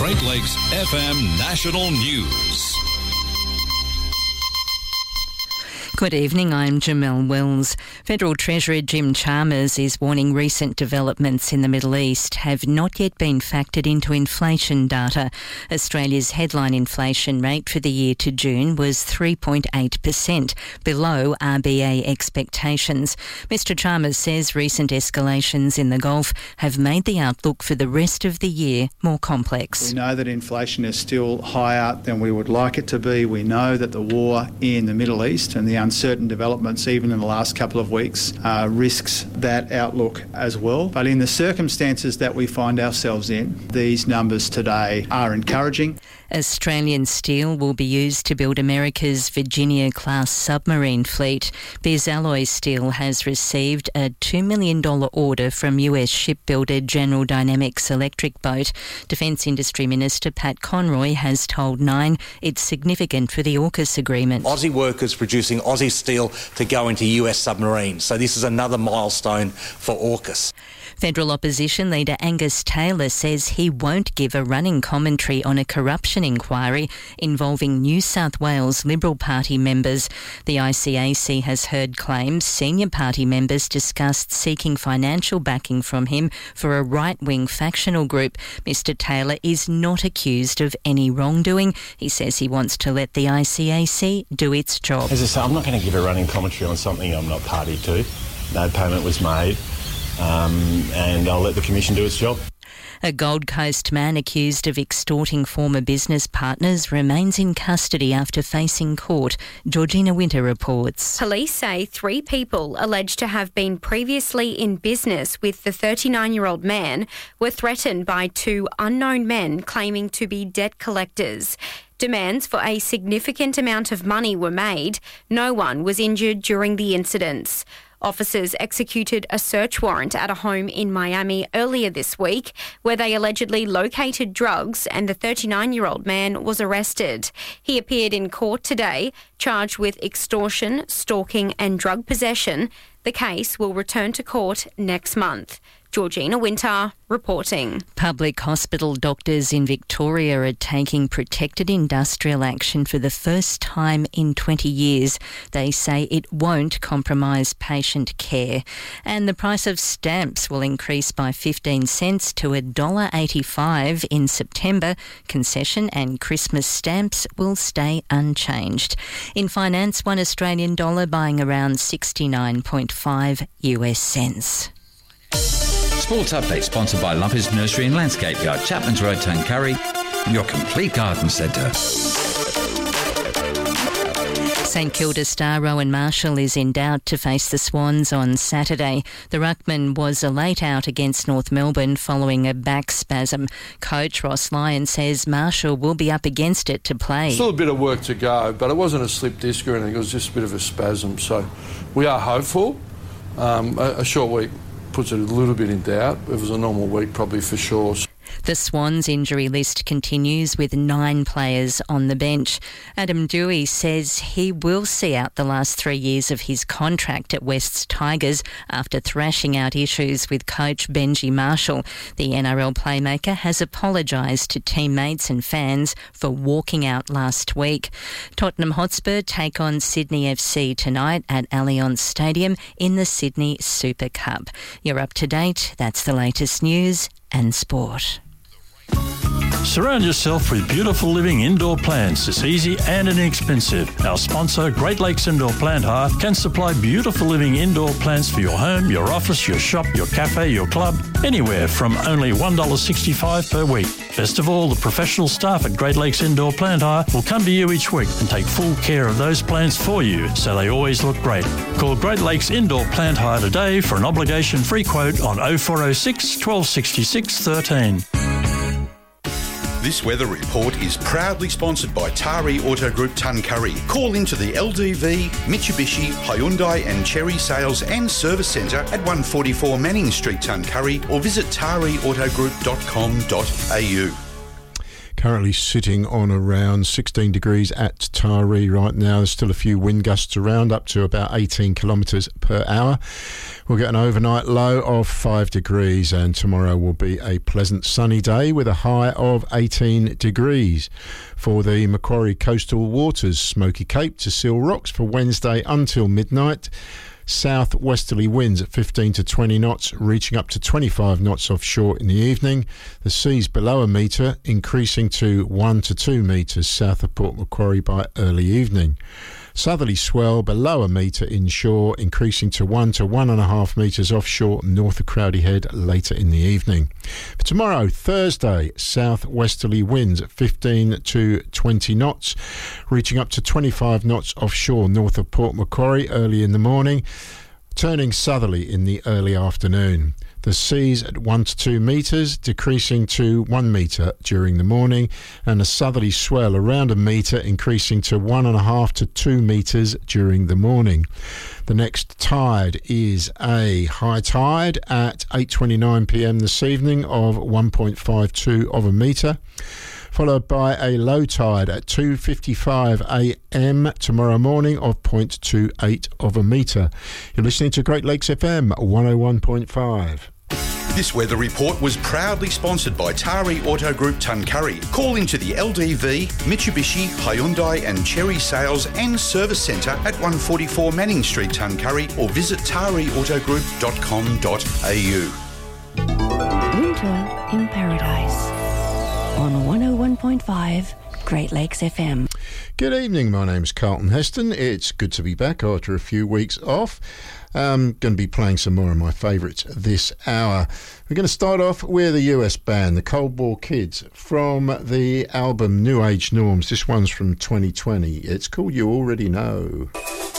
Great Lakes FM National News. Good evening, I'm Jamelle Wills. Federal Treasurer Jim Chalmers is warning recent developments in the Middle East have not yet been factored into inflation data. Australia's headline inflation rate for the year to June was 3.8%, below RBA expectations. Mr Chalmers says recent escalations in the Gulf have made the outlook for the rest of the year more complex. We know that inflation is still higher than we would like it to be. We know that the war in the Middle East and the uncertain developments even in the last couple of weeks risks that outlook as well. But in the circumstances that we find ourselves in, these numbers today are encouraging. Australian steel will be used to build America's Virginia-class submarine fleet. Biz Alloy Steel has received a $2 million order from US shipbuilder General Dynamics Electric Boat. Defence Industry Minister Pat Conroy has told Nine it's significant for the AUKUS agreement. Aussie workers producing Aussie steel to go into US submarines. So this is another milestone for AUKUS. Federal opposition leader Angus Taylor says he won't give a running commentary on a corruption inquiry involving New South Wales Liberal Party members. The ICAC has heard claims senior party members discussed seeking financial backing from him for a right-wing factional group. Mr Taylor is not accused of any wrongdoing. He says he wants to let the ICAC do its job. As I say, I'm not going to give a running commentary on something I'm not party to. No payment was made. And I'll let the Commission do its job. A Gold Coast man accused of extorting former business partners remains in custody after facing court. Georgina Winter reports. Police say 3 people alleged to have been previously in business with the 39-year-old man were threatened by 2 unknown men claiming to be debt collectors. Demands for a significant amount of money were made. No one was injured during the incidents. Officers executed a search warrant at a home in Miami earlier this week where they allegedly located drugs and the 39-year-old man was arrested. He appeared in court today, charged with extortion, stalking and drug possession. The case will return to court next month. Georgina Winter reporting. Public hospital doctors in Victoria are taking protected industrial action for the first time in 20 years. They say it won't compromise patient care. And the price of stamps will increase by 15 cents to $1.85 in September. Concession and Christmas stamps will stay unchanged. In finance, one Australian dollar buying around 69.5 US cents. Sports Update sponsored by Lumpy's Nursery and Landscape Yard, Chapman's Road, Tuncurry, your complete garden centre. St Kilda star Rowan Marshall is in doubt to face the Swans on Saturday. The ruckman was a late out against North Melbourne following a back spasm. Coach Ross Lyon says Marshall will be up against it to play. Still a bit of work to go, but it wasn't a slip disc or anything. It was just a bit of a spasm. So we are hopeful. A short week puts it a little bit in doubt. If it was a normal week, probably for sure. The Swans injury list continues with 9 players on the bench. Adam Dewey says he will see out the last 3 years of his contract at West's Tigers after thrashing out issues with coach Benji Marshall. The NRL playmaker has apologised to teammates and fans for walking out last week. Tottenham Hotspur take on Sydney FC tonight at Allianz Stadium in the Sydney Super Cup. You're up to date. That's the latest news and sport. Surround yourself with beautiful living indoor plants. It's easy and inexpensive. Our sponsor, Great Lakes Indoor Plant Hire, can supply beautiful living indoor plants for your home, your office, your shop, your cafe, your club, anywhere from only $1.65 per week. Best of all, the professional staff at Great Lakes Indoor Plant Hire will come to you each week and take full care of those plants for you so they always look great. Call Great Lakes Indoor Plant Hire today for an obligation-free quote on 0406 1266 13. This weather report is proudly sponsored by Tari Auto Group Tuncurry. Call into the LDV, Mitsubishi, Hyundai and Chery Sales and Service Centre at 144 Manning Street, Tuncurry, or visit tariautogroup.com.au. currently sitting on around 16 degrees at Taree right now. There's still a few wind gusts around, up to about 18 kilometres per hour. We'll get an overnight low of 5 degrees, and tomorrow will be a pleasant sunny day with a high of 18 degrees. For the Macquarie coastal waters, Smoky Cape to Seal Rocks for Wednesday until midnight. South-westerly winds at 15 to 20 knots, reaching up to 25 knots offshore in the evening. The seas below a metre, increasing to 1 to 2 metres south of Port Macquarie by early evening. Southerly swell below a metre inshore, increasing to 1 to 1.5 metres offshore north of Crowdy Head later in the evening. For tomorrow, Thursday, south-westerly winds at 15 to 20 knots, reaching up to 25 knots offshore north of Port Macquarie early in the morning, turning southerly in the early afternoon. The seas at 1 to 2 metres, decreasing to 1 metre during the morning, and a southerly swell around a metre, increasing to 1.5 to 2 metres during the morning. The next tide is a high tide at 8:29 p.m. this evening of 1.52 of a metre, followed by a low tide at 2:55 a.m. tomorrow morning of 0.28 of a metre. You're listening to Great Lakes FM 101.5. This weather report was proudly sponsored by Taree Auto Group Tuncurry. Call into the LDV, Mitsubishi, Hyundai and Cherry Sales and Service Centre at 144 Manning Street, Tuncurry, or visit tareeautogroup.com.au. Winter in Paradise on 101.5 Great Lakes FM. Good evening, my name's Carlton Heston. It's good to be back after a few weeks off. I'm going to be playing some more of my favourites this hour. We're going to start off with a US band, the Cold War Kids, from the album New Age Norms. This one's from 2020. It's called You Already Know.